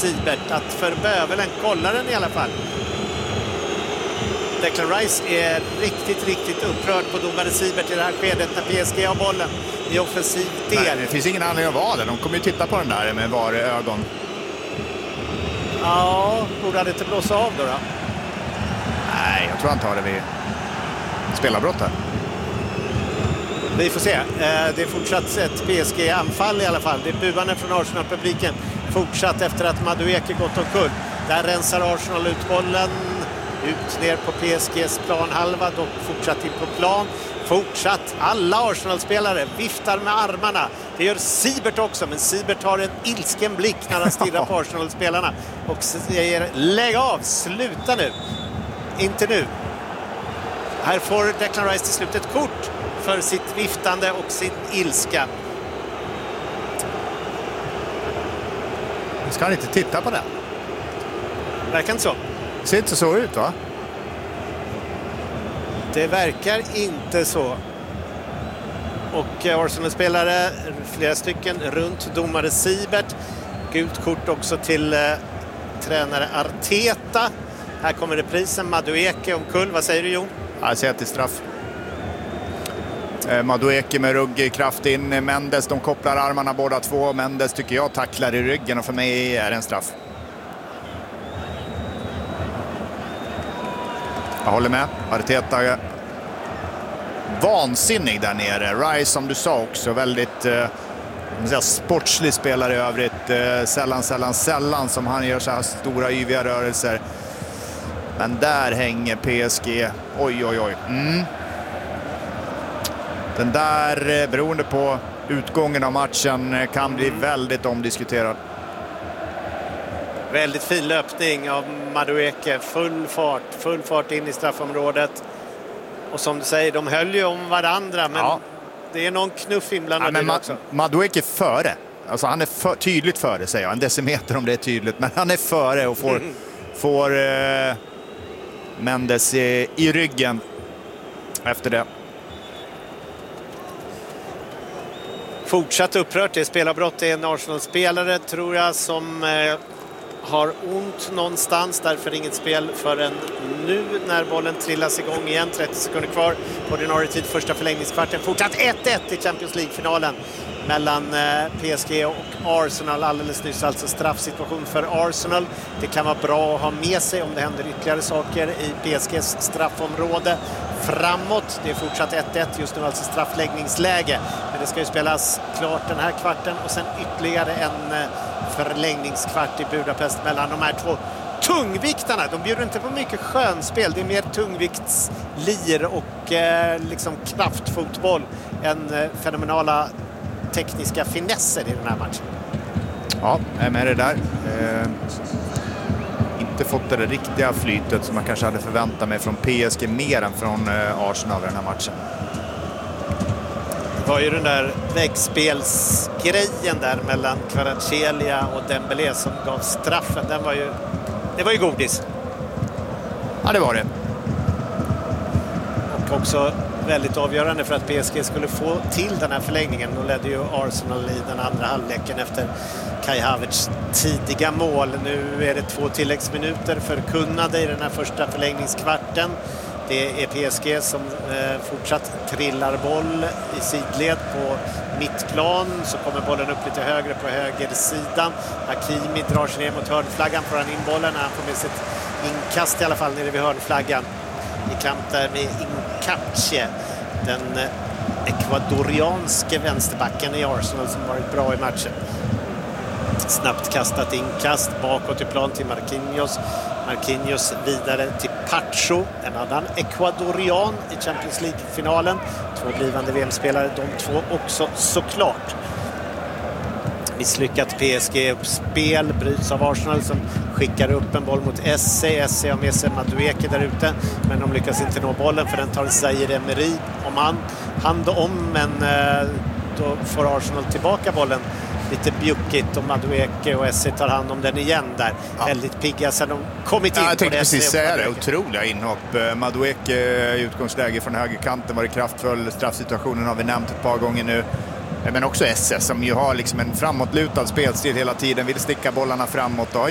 Siebert att för bövelen kollar den i alla fall. Declan Rice är riktigt upprörd på domare Siebert i det här skedet när PSG har bollen i offensiv del. Nej, det finns ingen anledning att vara det. De kommer ju titta på den där med var ögon. Ja, borde han inte blåsa av då? Nej, jag tror han tar det vid spelarbrott här. Vi får se. Det är fortsatt ett PSG-anfall i alla fall. Det är buande från Arsenal-publiken. Fortsatt efter att Madueke gått omkull. Där rensar Arsenal ut bollen. Ut ner på PSGs planhalva. Dock fortsatt in på plan. Fortsatt. Alla Arsenal-spelare viftar med armarna. Det gör Siebert också. Men Siebert har en ilsken blick när han stirrar på Arsenal-spelarna. Och säger lägg av. Sluta nu. Inte nu. Här får Declan Rice till slut ett kort för sitt viftande och sin ilska. Ska han inte titta på det? Verkar inte så. Det ser inte så ut, va? Det verkar inte så. Och Arsenal-spelare, flera stycken runt domare Siebert. Gult kort också till tränare Arteta. Här kommer reprisen. Madueke omkull. Vad säger du, Jon? Jag säger att det är straff. Madueke med ruggkraft in. Mendes, de kopplar armarna båda två. Mendes tycker jag tacklar i ryggen och för mig är det en straff. Jag håller med. Arteta vansinnig där nere. Rice, som du sa också, väldigt sportslig spelare i övrigt. Sällan som han gör så här stora yviga rörelser. Men där hänger PSG. Oj. Den där, beroende på utgången av matchen, kan bli väldigt omdiskuterad. Väldigt fin löpning av Madueke. Full fart in i straffområdet. Och som du säger, de höll ju om varandra. Men det är någon knuff inblandad också. Madueke före. Alltså han är tydligt före, säger jag. En decimeter om det är tydligt. Men han är före och får Mendes i ryggen efter det. Fortsatt upprört. Det är spelarbrott. Det är en Arsenal-spelare, tror jag, som har ont någonstans. Därför inget spel förrän nu när bollen trillas igång igen. 30 sekunder kvar på ordinarie tid, första förlängningskvarten. Fortsatt 1-1 i Champions League-finalen mellan PSG och Arsenal. Alldeles nyss alltså straffsituation för Arsenal. Det kan vara bra att ha med sig om det händer ytterligare saker i PSGs straffområde framåt. Det är fortsatt 1-1, just nu alltså straffläggningsläge. Men det ska ju spelas klart den här kvarten och sen ytterligare en förlängningskvart i Budapest mellan de här två tungviktarna. De bjuder inte på mycket skönspel. Det är mer tungviktslir och liksom kraftfotboll än fenomenala tekniska finesser i den här matchen. Ja, jag är med det där. Inte fått det riktiga flytet som man kanske hade förväntat mig från PSG mer än från Arsenal i den här matchen. Det var ju den där väggspelsgrejen där mellan Kvaratskhelia och Dembélé som gav straffen. Det var ju godis. Ja, det var det. Och också väldigt avgörande för att PSG skulle få till den här förlängningen. Då ledde ju Arsenal i den andra halvleken efter Kai Havertz tidiga mål. Nu är det 2 tilläggsminuter förkunnade i den här första förlängningskvarten. Det är PSG som fortsatt trillar boll i sidled på mittplan. Så kommer bollen upp lite högre på högersidan. Hakimi drar sig ner mot hörnflaggan. Får han in bollen när han får med sitt inkast i alla fall nere vid hörnflaggan. I kamp där med Incapié, den ekvadorianske vänsterbacken i Arsenal som varit bra i matchen. Snabbt kastat inkast bakåt i plan till Marquinhos vidare till Pacho, en annan ekvadorian i Champions League-finalen. 2 blivande VM-spelare, de 2 också såklart. Misslyckat PSG-uppspel bryts av Arsenal som skickar upp en boll mot Esse har med sig Madueke där ute, men de lyckas inte nå bollen för den tar Zaire Emery hand om, men då får Arsenal tillbaka bollen lite bjuckigt och Madueke och Esse tar hand om den igen där. Ja. Väldigt pigga sen de kommit in. Jag tänkte precis säga det, otroliga inhopp. Madueke i utgångsläge från högerkanten var det kraftfull. Straffsituationen har vi nämnt ett par gånger nu. Men också Esse som ju har liksom en framåtlutad spelstil hela tiden, vill sticka bollarna framåt och har